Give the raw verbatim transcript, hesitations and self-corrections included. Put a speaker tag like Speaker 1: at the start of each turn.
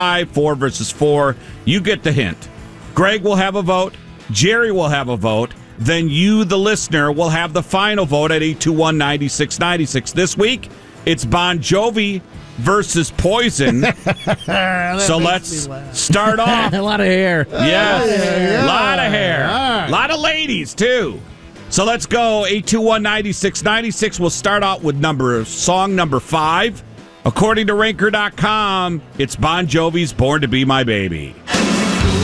Speaker 1: five, four versus four. You get the hint. Greg will have a vote. Jerry will have a vote. Then you, the listener, will have the final vote at eight two one, nine six nine six. This week, it's Bon Jovi versus Poison. So let's start off.
Speaker 2: A lot of hair.
Speaker 1: Yes,
Speaker 3: yeah, yeah.
Speaker 1: a lot of hair.
Speaker 3: Right.
Speaker 1: A lot of ladies, too. So let's go. eight two one, nine six nine six. We'll start out with number song number five. According to Ranker dot com, it's Bon Jovi's Born to Be My Baby.